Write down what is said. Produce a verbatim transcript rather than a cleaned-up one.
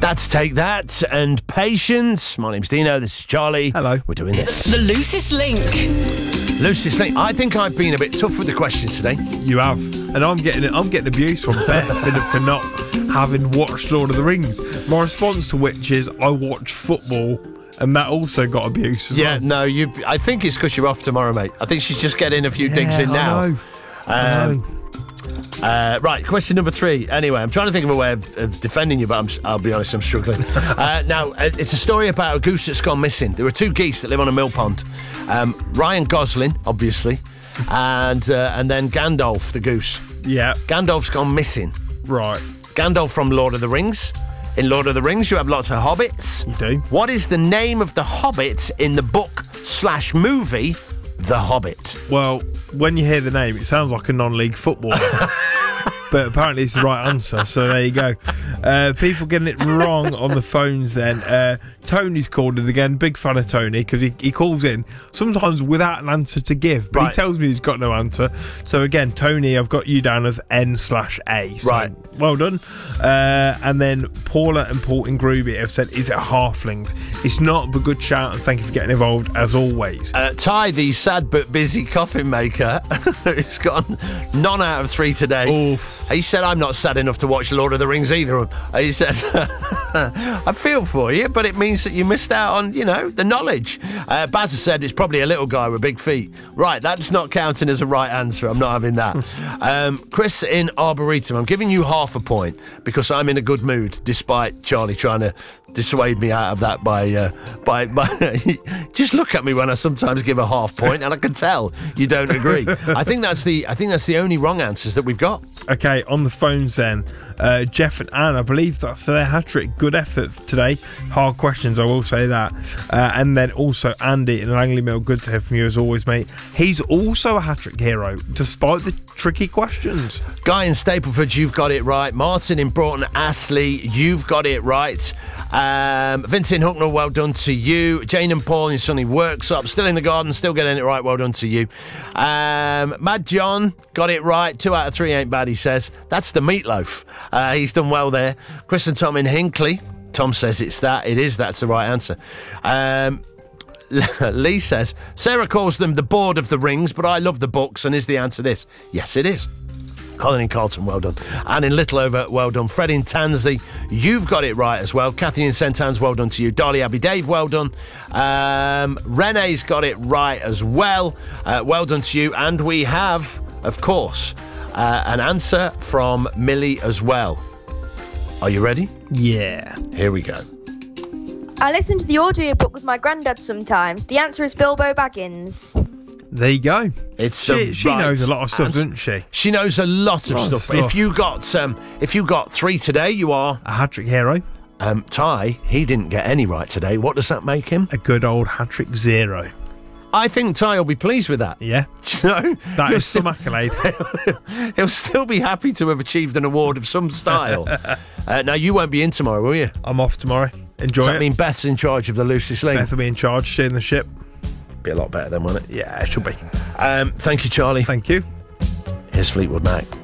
That's Take That and Patience. My name's Dino, this is Charlie. Hello. We're doing this. The Loosest Link. Loosest Link. I think I've been a bit tough with the questions today. You have. And I'm getting I'm getting abuse from Beth for not having watched Lord of the Rings. My response to which is I watch football, and that also got abuse as Yeah, well. no, you. I think it's because you're off tomorrow, mate. I think she's just getting a few Yeah, digs in I now. know. I Um, know. Uh, right, question number three. Anyway, I'm trying to think of a way of, of defending you, but I'm, I'll be honest, I'm struggling. uh, now, uh, it's a story about a goose that's gone missing. There are two geese that live on a mill pond. Um, Ryan Gosling, obviously, and uh, and then Gandalf, the goose. Yeah, Gandalf's gone missing. right. Gandalf from Lord of the Rings. In Lord of the Rings, you have lots of hobbits. You do. What is the name of the hobbit in the book slash movie, The Hobbit? Well, when you hear the name, it sounds like a non-league footballer. But apparently it's the right answer, so there you go. Uh, people getting it wrong on the phones then. Uh, Tony's called in again. Big fan of Tony because he, he calls in sometimes without an answer to give, but Right. he tells me he's got no answer. So again, Tony, I've got you down as N slash A. So Right. well done. Uh, and then Paula and Paul in Groovy have said, is it halflings? It's not, but good shout, and thank you for getting involved as always. Uh, Ty, the sad but busy coffin maker, has got none out of three today. Oof. He said, I'm not sad enough to watch Lord of the Rings either. He said, I feel for you, but it means that you missed out on, you know, the knowledge. Uh, Baz has said it's probably a little guy with big feet. Right, that's not counting as a right answer. I'm not having that. um, Chris in Arboretum, I'm giving you half a point because I'm in a good mood, despite Charlie trying to dissuade me out of that by, uh, by, by just look at me when I sometimes give a half point, and I can tell you don't agree. I think that's the, I think that's the only wrong answers that we've got. Okay, on the phones then, uh, Jeff and Anne, I believe that's their hat-trick. Good effort today. Hard questions, I will say that. Uh, and then also Andy in Langley Mill, good to hear from you as always, mate. He's also a hat-trick hero, despite the tricky questions. Guy in Stapleford, you've got it right. Martin in Broughton Astley, you've got it right. Um, Vincent Hucknall, well done to you. Jane and Paul in Sunny Worksop, still in the garden, still getting it right, well done to you. Um, Mad John, got it right. Two out of three ain't bad, he says. That's the meatloaf. Uh, he's done well there. Chris and Tom in Hinckley. Tom says it's that. It is, that's the right answer. Um, Lee says, Sarah calls them the Board of the Rings, but I love the books, and is the answer this? Yes, it is. Colin in Carlton, well done. Anne in Littleover, well done. Fred in Tansley, you've got it right as well. Kathy in Saint Anne's, well done to you. Darley Abbey Dave, well done. Um, Renee's got it right as well. Uh, well done to you. And we have, of course, uh, an answer from Millie as well. Are you ready? Yeah. Here we go. I listen to the audiobook with my granddad sometimes. The answer is Bilbo Baggins. There you go. It's the She, she right knows a lot of stuff, answer. doesn't she? She knows a lot of Lot of stuff. stuff. If you got um, if you got three today, you are A hat-trick hero. um, Ty. He didn't get any right today. What does that make him? A good old hat-trick zero. I think Ty will be pleased with that. Yeah. You know, That he'll is some still, accolade. he'll still be happy to have achieved an award of some style. uh, now you won't be in tomorrow, will you? I'm off tomorrow. Enjoy Does that it. mean Beth's in charge of the loosest link? Beth will be in charge, steering the ship. Be a lot better then, won't it? Yeah, it should be. Um, thank you, Charlie. Thank you. Here's Fleetwood Mac.